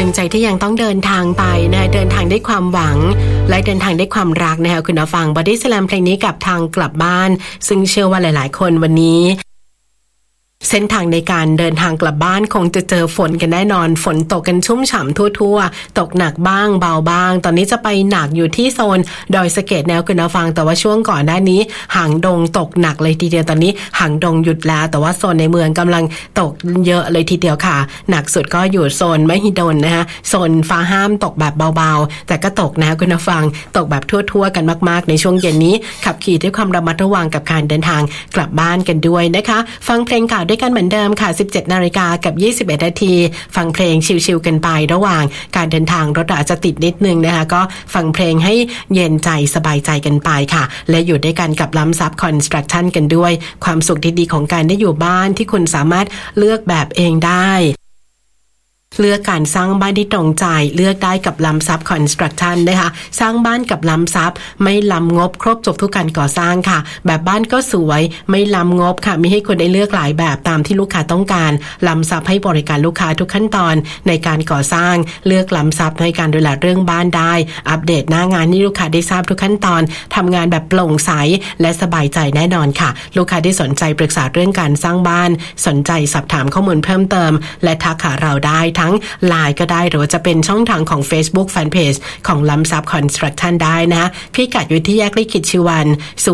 งใจที่ยังต้องเดินทางไปนะเดินทางด้วยความหวังและเดินทางด้วยความรักนะคะคุณผู้ฟัง Body Slam เพลงนี้กับทางกลับบ้านซึ่งเชื่อว่าหลายๆคนวันนี้เส้นทางในการเดินทางกลับบ้านคงจะเจอฝนกันแน่นอนฝนตกกันชุ่มฉ่ำทั่วๆตกหนักบ้างเบาบ้างตอนนี้จะไปหนักอยู่ที่โซนดอยสะเก็ดแนวคุณผู้ฟังแต่ว่าช่วงก่อนหน้านี้หางดงตกหนักเลยทีเดียวตอนนี้หางดงหยุดแล้วแต่ว่าโซนในเมืองกำลังตกเยอะเลยทีเดียวค่ะหนักสุดก็อยู่โซนมหิดลนะคะโซนฟ้าห้ามตกแบบเบาๆแต่ก็ตกนะคุณผู้ฟังตกแบบทั่วๆกันมากๆในช่วงเย็นนี้ขับขี่ด้วยความระมัดระวังกับการเดินทางกลับบ้านกันด้วยนะคะฟังเพลงเก่าด้วยกันเหมือนเดิมค่ะ 17:21 น.กับ 21 นาทีฟังเพลงชิลๆกันไประหว่างการเดินทางรถอาจจะติดนิดนึงนะคะก็ฟังเพลงให้เย็นใจสบายใจกันไปค่ะและอยู่ด้วยกันกับล้ำซับคอนสตรัคชั่นกันด้วยความสุขดีๆของการได้อยู่บ้านที่คุณสามารถเลือกแบบเองได้เลือกการสร้างบ้านที่ตรงใจเลือกได้กับล้ำซับคอนสตรัคชั่นนะคะสร้างบ้านกับล้ำซับไม่ล้ำงบครบจบทุกการก่อสร้างค่ะแบบบ้านก็สวยไม่ล้ำงบค่ะมีให้คุณได้เลือกหลายแบบตามที่ลูกค้าต้องการล้ำซับให้บริการลูกค้าทุกขั้นตอนในการก่อสร้างเลือกล้ำซับในการดูแลเรื่องบ้านได้อัปเดตหน้างานให้ลูกค้าได้ทราบทุกขั้นตอนทำงานแบบโปร่งใสและสบายใจแน่นอนค่ะลูกค้าที่สนใจปรึกษาเรื่องการสร้างบ้านสนใจสอบถามข้อมูลเพิ่มเติมและทักหาเราได้ทั้งไลน์ก็ได้หรือว่าจะเป็นช่องทางของ Facebook Fanpage ของล้ำซับ Construction ได้นะพิกัดอยู่ที่แยกลิขิตชีวัน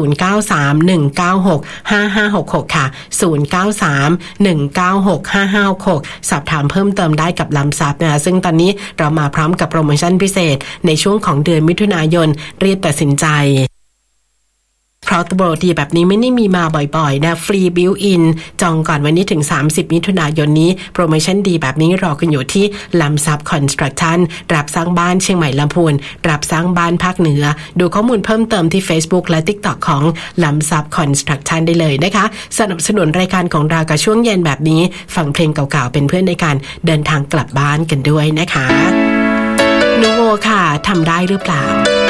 0931965566ค่ะ0931965566สอบถามเพิ่มเติมได้กับล้ำซับนะซึ่งตอนนี้เรามาพร้อมกับโปรโมชั่นพิเศษในช่วงของเดือนมิถุนายนรีบตัดสินใจเพราะโปรดีแบบนี้ไม่ได้มีมาบ่อยๆนะฟรีบิลอินจองก่อนวันนี้ถึง30มิถุนายนนี้โปรโมชั่นดีแบบนี้รอกันอยู่ที่ล้ำซับคอนสตรัคชั่นรับสร้างบ้านเชียงใหม่ลำพูนรับสร้างบ้านภาคเหนือดูข้อมูลเพิ่มเติมที่ Facebook และ TikTok ของล้ำซับคอนสตรัคชั่นได้เลยนะคะสนับสนุนรายการของเรากับช่วงเย็นแบบนี้ฟังเพลงเก่าๆเป็นเพื่อนในการเดินทางกลับบ้านกันด้วยนะคะนูโวค่ะทำได้หรือเปล่า